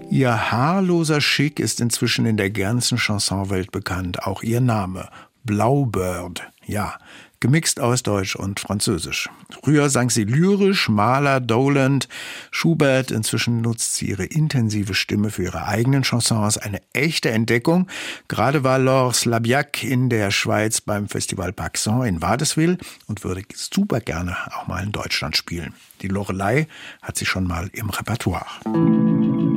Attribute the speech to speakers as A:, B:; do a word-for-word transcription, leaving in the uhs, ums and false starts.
A: Ihr haarloser Chic ist inzwischen in der ganzen Chansonwelt bekannt. Auch ihr Name, Blaubird, ja, gemixt aus Deutsch und Französisch. Früher sang sie lyrisch, Mahler, Doland, Schubert. Inzwischen nutzt sie ihre intensive Stimme für ihre eigenen Chansons. Eine echte Entdeckung. Gerade war Laure Slabiak in der Schweiz beim Festival Paxson in Wadeswil und würde super gerne auch mal in Deutschland spielen. Die Loreley hat sie schon mal im Repertoire.